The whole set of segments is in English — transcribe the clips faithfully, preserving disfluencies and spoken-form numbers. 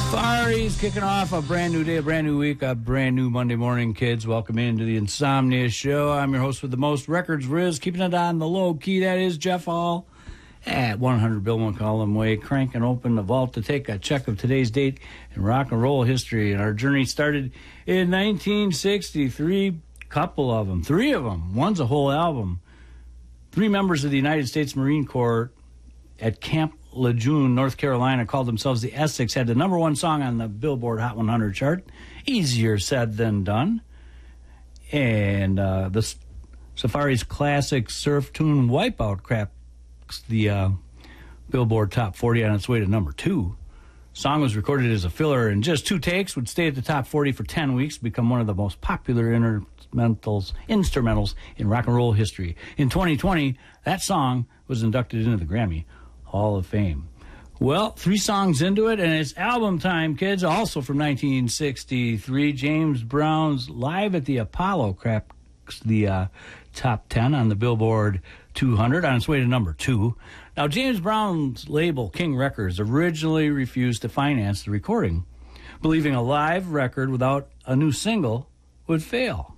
Safaris kicking off a brand new day, a brand new week, a brand new Monday morning, kids. Welcome into the Insomnia Show. I'm your host with the most records, Riz, keeping it on the low key. That is Jeff Hall at one hundred Bill McCollum Way, cranking open the vault to take a check of today's date in rock and roll history. And our journey started in nineteen sixty-three. Couple of them, three of them. One's a whole album. Three members of the United States Marine Corps at Camp Lejeune, North Carolina, called themselves the Essex, had the number one song on the Billboard Hot one hundred chart. Easier said than done. And uh, the Safaris' classic surf tune Wipeout cracks the uh, Billboard Top forty on its way to number two. Song was recorded as a filler in just two takes, would stay at the top forty for ten weeks, become one of the most popular instrumentals, instrumentals in rock and roll history. In twenty twenty, that song was inducted into the Grammy Hall of Fame. Well, three songs into it, and it's album time, kids. Also from nineteen sixty-three, James Brown's Live at the Apollo cracks the uh, top ten on the Billboard two hundred on its way to number two. Now, James Brown's label, King Records, originally refused to finance the recording, believing a live record without a new single would fail.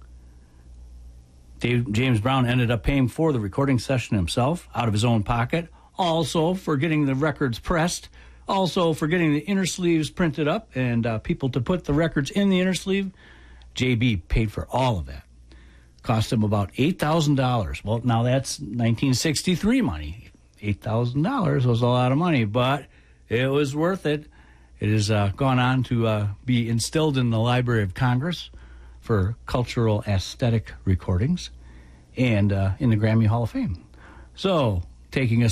Dave, James Brown ended up paying for the recording session himself out of his own pocket, also for getting the records pressed, also for getting the inner sleeves printed up and uh, people to put the records in the inner sleeve. J B paid for all of that. Cost him about eight thousand dollars. Well, now that's nineteen sixty-three money. eight thousand dollars was a lot of money, but it was worth it. It has uh, gone on to uh, be instilled in the Library of Congress for cultural aesthetic recordings and uh, in the Grammy Hall of Fame. So, taking us